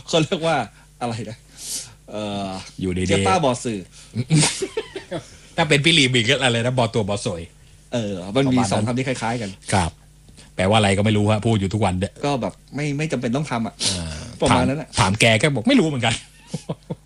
เขาเรียกว่าอะไรนะอยู่ดีๆเจ้าป้าบอสื่อถ้าเป็นพี่ลีบิกก็อะไรนะบอตัวบอสวยมันมี2คำที่คล้ายๆกันครับแปลว่าอะไรก็ไม่รู้ฮะพูดอยู่ทุกวันเด้อก็แบบไม่จำเป็นต้องทำประมาณนั้นแหละถามแกก็บอกไม่รู้เหมือนกัน